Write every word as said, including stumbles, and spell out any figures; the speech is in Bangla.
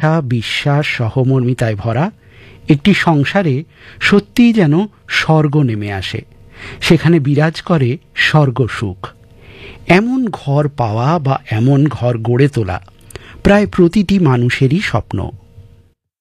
আশা, বিশ্বাস, সহমর্মিতায় ভরা একটি সংসারে সত্যিই যেন স্বর্গ নেমে আসে। সেখানে বিরাজ করে স্বর্গসুখ। এমন ঘর পাওয়া বা এমন ঘর গড়ে তোলা প্রায় প্রতিটি মানুষেরই স্বপ্ন।